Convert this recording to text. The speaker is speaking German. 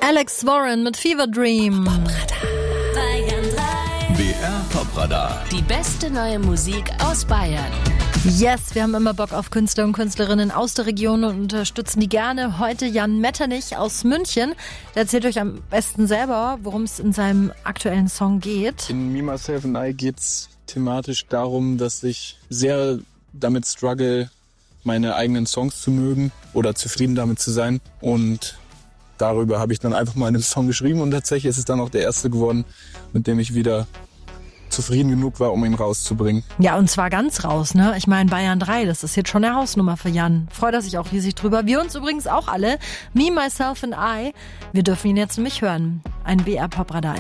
Alex Warren mit Fever Dream. BR Popradar. Die beste neue Musik aus Bayern. Yes, wir haben immer Bock auf Künstler und Künstlerinnen aus der Region und unterstützen die gerne. Heute Jan Metternich aus München. Der erzählt euch am besten selber, worum es in seinem aktuellen Song geht. In Me, Myself and I geht's thematisch darum, dass ich sehr damit struggle, meine eigenen Songs zu mögen oder zufrieden damit zu sein. Und darüber habe ich dann einfach mal einen Song geschrieben und tatsächlich ist es dann auch der erste geworden, mit dem ich wieder zufrieden genug war, um ihn rauszubringen. Ja, und zwar ganz raus, ne? Ich meine, Bayern 3, das ist jetzt schon eine Hausnummer für Jan. Freut er sich auch riesig drüber. Wir uns übrigens auch alle. Me, Myself and I. Wir dürfen ihn jetzt nämlich hören. Ein BR Popradar.